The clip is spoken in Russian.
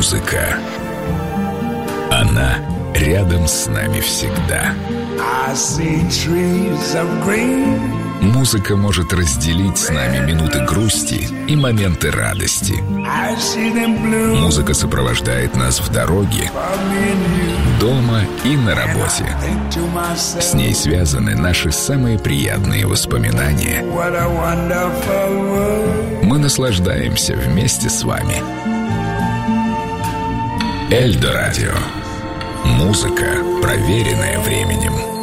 Музыка. Она рядом с нами всегда. Музыка может разделить с нами минуты грусти и моменты радости. Музыка сопровождает нас в дороге, дома и на работе. С ней связаны наши самые приятные воспоминания. Мы наслаждаемся вместе с вами. Эльдо Радио. Музыка, проверенная временем.